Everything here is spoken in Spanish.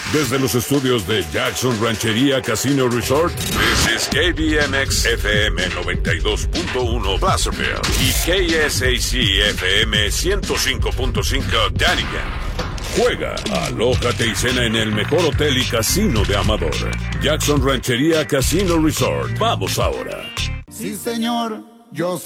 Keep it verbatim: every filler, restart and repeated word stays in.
Desde los estudios de Jackson Ranchería Casino Resort, this is K B M X F M noventa y dos punto uno Placerville y K S A C F M ciento cinco punto cinco Dunnigan. Juega, alójate y cena en el mejor hotel y casino de Amador. Jackson Ranchería Casino Resort. Vamos ahora. Sí, señor, yo